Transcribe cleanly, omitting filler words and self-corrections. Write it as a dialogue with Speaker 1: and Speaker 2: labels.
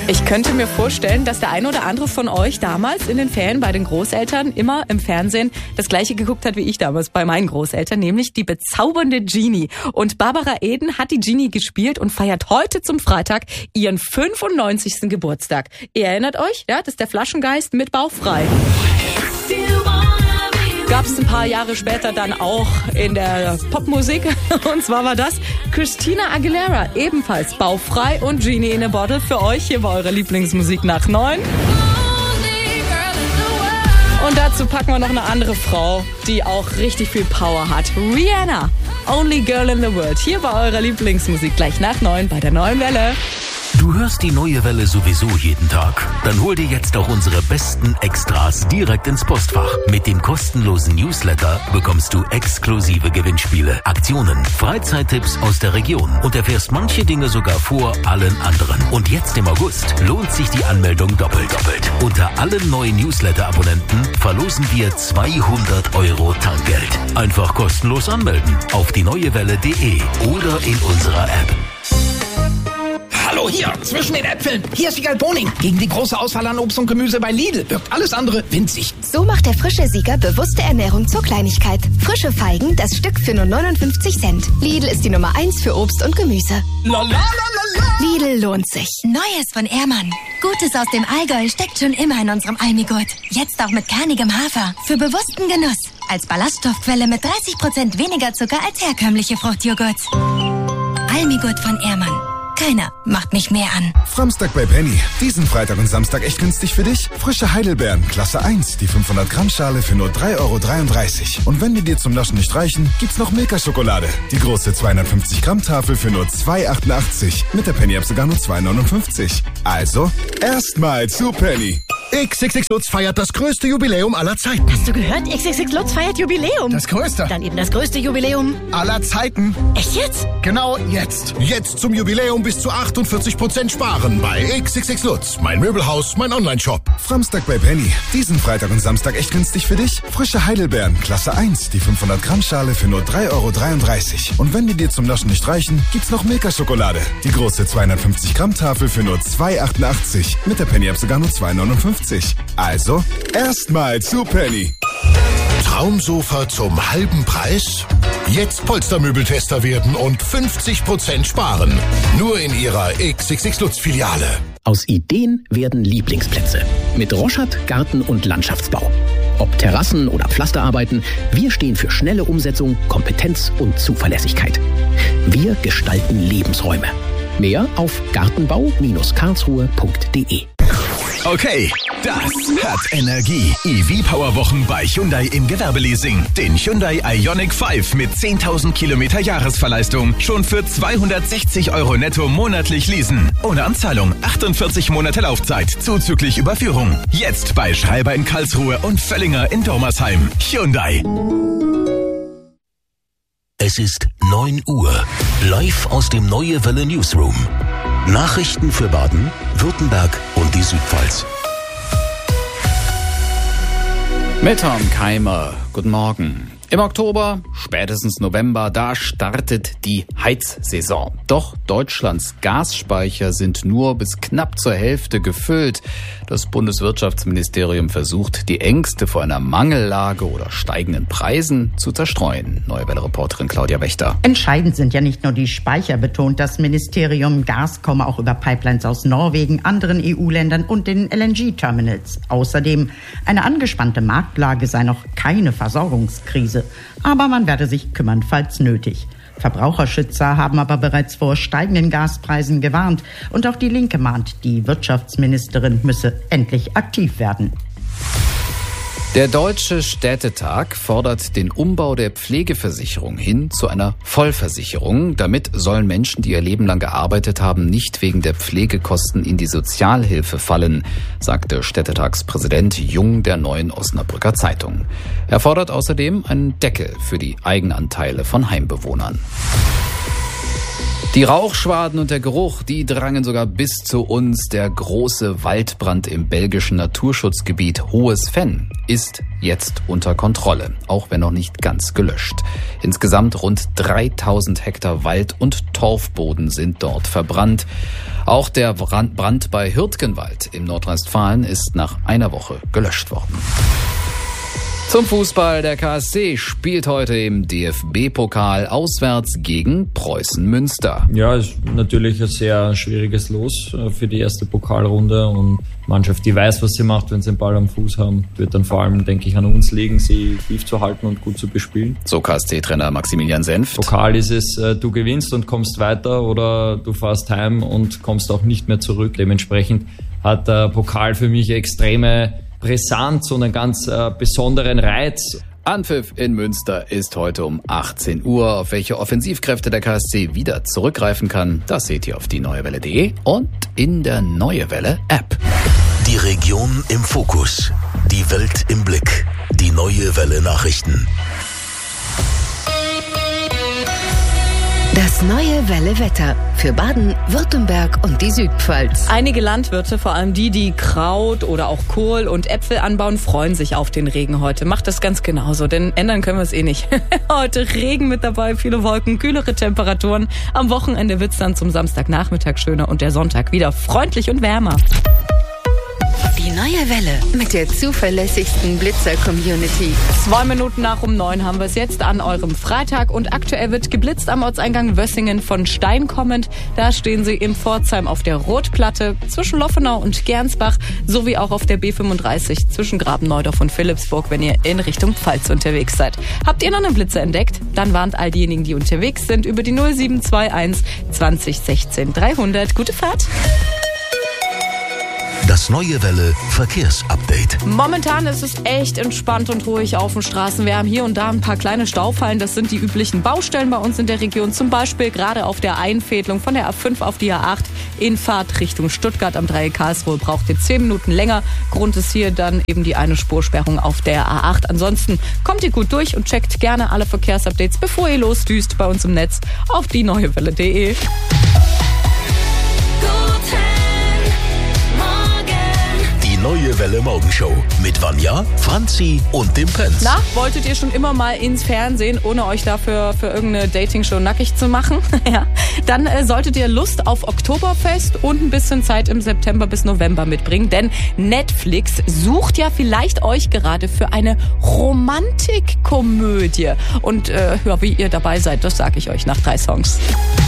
Speaker 1: Ich könnte mir vorstellen, dass der ein oder andere von euch damals in den Ferien bei den Großeltern immer im Fernsehen das Gleiche geguckt hat wie ich damals bei meinen Großeltern, nämlich die bezaubernde Genie. Und Barbara Eden hat die Genie gespielt und feiert heute zum Freitag ihren 95. Geburtstag. Ihr erinnert euch? Ja, das ist der Flaschengeist mit Bauchfrei. Gab es ein paar Jahre später dann auch in der Popmusik. Und zwar war das Christina Aguilera, ebenfalls Bauchfrei und Genie in a Bottle für euch. Hier war eure Lieblingsmusik nach 9. Und dazu packen wir noch eine andere Frau, die auch richtig viel Power hat. Rihanna, Only Girl in the World. Hier war eure Lieblingsmusik gleich nach 9 bei der Neuen Welle.
Speaker 2: Du hörst die Neue Welle sowieso jeden Tag. Dann hol dir jetzt auch unsere besten Extras direkt ins Postfach. Mit dem kostenlosen Newsletter bekommst du exklusive Gewinnspiele, Aktionen, Freizeittipps aus der Region und erfährst manche Dinge sogar vor allen anderen. Und jetzt im August lohnt sich die Anmeldung doppelt. Unter allen neuen Newsletter-Abonnenten verlosen wir 200 € Tankgeld. Einfach kostenlos anmelden auf dieneuewelle.de oder in unserer App.
Speaker 3: Hallo, hier, zwischen den Äpfeln. Hier ist Sieger Boning. Gegen die große Auswahl an Obst und Gemüse bei Lidl wirkt alles andere winzig.
Speaker 4: So macht der frische Sieger bewusste Ernährung zur Kleinigkeit. Frische Feigen, das Stück für nur 59 Cent. Lidl ist die Nummer 1 für Obst und Gemüse. Lidl lohnt sich.
Speaker 5: Neues von Ehrmann. Gutes aus dem Allgäu steckt schon immer in unserem Almigurt. Jetzt auch mit kernigem Hafer. Für bewussten Genuss. Als Ballaststoffquelle mit 30% weniger Zucker als herkömmliche Fruchtjoghurts. Almigurt von Ehrmann. Keiner macht mich mehr an.
Speaker 6: Samstag bei Penny. Diesen Freitag und Samstag echt günstig für dich. Frische Heidelbeeren, Klasse 1, die 500 Gramm Schale für nur 3,33 €. Und wenn die dir zum Naschen nicht reichen, gibt's noch Milka-Schokolade. Die große 250 Gramm Tafel für nur 2,88 €. Mit der Penny-App sogar nur 2,59 €. Also, erstmal zu Penny.
Speaker 7: XXX Lutz feiert das größte Jubiläum aller Zeiten.
Speaker 8: Hast du gehört? XXX Lutz feiert Jubiläum.
Speaker 7: Das größte.
Speaker 8: Dann eben das größte Jubiläum
Speaker 7: aller Zeiten.
Speaker 8: Echt jetzt?
Speaker 7: Genau jetzt. Jetzt zum Jubiläum bis zu 48% sparen bei XXX Lutz. Mein Möbelhaus, mein Onlineshop.
Speaker 6: Samstag bei Penny. Diesen Freitag und Samstag echt günstig für dich. Frische Heidelbeeren, Klasse 1, die 500 Gramm Schale für nur 3,33 €. Und wenn die dir zum Naschen nicht reichen, gibt's noch Milka-Schokolade. Die große 250 Gramm Tafel für nur 2,88 €. Mit der Penny-App sogar nur 2,59 €. Also, erstmal zu Penny.
Speaker 7: Traumsofa zum halben Preis? Jetzt Polstermöbeltester werden und 50% sparen. Nur in ihrer XXX Lutz Filiale.
Speaker 9: Aus Ideen werden Lieblingsplätze. Mit Roschat Garten- und Landschaftsbau. Ob Terrassen oder Pflasterarbeiten, wir stehen für schnelle Umsetzung, Kompetenz und Zuverlässigkeit. Wir gestalten Lebensräume. Mehr auf gartenbau-karlsruhe.de.
Speaker 10: Okay, das hat Energie. EV-Power-Wochen bei Hyundai im Gewerbeleasing. Den Hyundai Ioniq 5 mit 10.000 Kilometer Jahresverleistung schon für 260 € netto monatlich leasen. Ohne Anzahlung, 48 Monate Laufzeit, zuzüglich Überführung. Jetzt bei Schreiber in Karlsruhe und Völlinger in Dormersheim. Hyundai.
Speaker 2: Es ist 9 Uhr. Live aus dem Neue Welle Newsroom. Nachrichten für Baden, Württemberg und die Südpfalz.
Speaker 11: Mit Tom Keimer. Guten Morgen. Im Oktober, spätestens November, da startet die Heizsaison. Doch Deutschlands Gasspeicher sind nur bis knapp zur Hälfte gefüllt. Das Bundeswirtschaftsministerium versucht, die Ängste vor einer Mangellage oder steigenden Preisen zu zerstreuen. Neue Welle-Reporterin Claudia Wächter.
Speaker 12: Entscheidend sind ja nicht nur die Speicher, betont das Ministerium. Gas komme auch über Pipelines aus Norwegen, anderen EU-Ländern und den LNG-Terminals. Außerdem eine angespannte Marktlage sei noch keine Versorgungskrise. Aber man werde sich kümmern, falls nötig. Verbraucherschützer haben aber bereits vor steigenden Gaspreisen gewarnt. Und auch die Linke mahnt, die Wirtschaftsministerin müsse endlich aktiv werden.
Speaker 11: Der Deutsche Städtetag fordert den Umbau der Pflegeversicherung hin zu einer Vollversicherung. Damit sollen Menschen, die ihr Leben lang gearbeitet haben, nicht wegen der Pflegekosten in die Sozialhilfe fallen, sagte Städtetagspräsident Jung der Neuen Osnabrücker Zeitung. Er fordert außerdem einen Deckel für die Eigenanteile von Heimbewohnern. Die Rauchschwaden und der Geruch, die drangen sogar bis zu uns. Der große Waldbrand im belgischen Naturschutzgebiet Hohes Venn ist jetzt unter Kontrolle, auch wenn noch nicht ganz gelöscht. Insgesamt rund 3000 Hektar Wald- und Torfboden sind dort verbrannt. Auch der Brand bei Hürtgenwald im Nordrhein-Westfalen ist nach einer Woche gelöscht worden. Zum Fußball. Der KSC spielt heute im DFB-Pokal auswärts gegen Preußen Münster.
Speaker 13: Ja, ist natürlich ein sehr schwieriges Los für die erste Pokalrunde und Mannschaft, die weiß, was sie macht, wenn sie den Ball am Fuß haben, wird dann vor allem, denke ich, an uns liegen, sie tief zu halten und gut zu bespielen.
Speaker 11: So KSC-Trainer Maximilian Senft.
Speaker 13: Pokal ist es, du gewinnst und kommst weiter oder du fährst heim und kommst auch nicht mehr zurück. Dementsprechend hat der Pokal für mich extreme Brisanz und einen ganz besonderen Reiz.
Speaker 11: Anpfiff in Münster ist heute um 18 Uhr. Auf welche Offensivkräfte der KSC wieder zurückgreifen kann, das seht ihr auf dieNeueWelle.de und in der Neue Welle App.
Speaker 2: Die Region im Fokus, die Welt im Blick, die Neue Welle Nachrichten.
Speaker 4: Das Neue Welle Wetter für Baden, Württemberg und die Südpfalz.
Speaker 1: Einige Landwirte, vor allem die Kraut oder auch Kohl und Äpfel anbauen, freuen sich auf den Regen heute. Macht das ganz genauso, denn ändern können wir es eh nicht. Heute Regen mit dabei, viele Wolken, kühlere Temperaturen. Am Wochenende wird's dann zum Samstagnachmittag schöner und der Sonntag wieder freundlich und wärmer.
Speaker 4: Die Neue Welle mit der zuverlässigsten Blitzer-Community.
Speaker 1: 2 Minuten nach um 9 haben wir es jetzt an eurem Freitag und aktuell wird geblitzt am Ortseingang Wössingen von Stein kommend. Da stehen sie in Pforzheim auf der Rotplatte zwischen Loffenau und Gernsbach sowie auch auf der B35 zwischen Grabenneudorf und Philippsburg, wenn ihr in Richtung Pfalz unterwegs seid. Habt ihr noch einen Blitzer entdeckt? Dann warnt all diejenigen, die unterwegs sind, über die 0721 20 16 300. Gute Fahrt!
Speaker 2: Das Neue Welle Verkehrsupdate.
Speaker 1: Momentan ist es echt entspannt und ruhig auf den Straßen. Wir haben hier und da ein paar kleine Staufallen. Das sind die üblichen Baustellen bei uns in der Region. Zum Beispiel gerade auf der Einfädelung von der A5 auf die A8 in Fahrt Richtung Stuttgart am Dreieck Karlsruhe. Braucht ihr 10 Minuten länger. Grund ist hier dann eben die eine Spursperrung auf der A8. Ansonsten kommt ihr gut durch und checkt gerne alle Verkehrsupdates, bevor ihr losdüst bei uns im Netz auf dieNeueWelle.de.
Speaker 2: Neue Welle Morgenshow mit Vanja, Franzi und dem Prinz.
Speaker 1: Na, wolltet ihr schon immer mal ins Fernsehen, ohne euch dafür für irgendeine Dating-Show nackig zu machen? Ja, dann solltet ihr Lust auf Oktoberfest und ein bisschen Zeit im September bis November mitbringen, denn Netflix sucht ja vielleicht euch gerade für eine Romantikkomödie. Und ja, wie ihr dabei seid, das sage ich euch nach 3 Songs.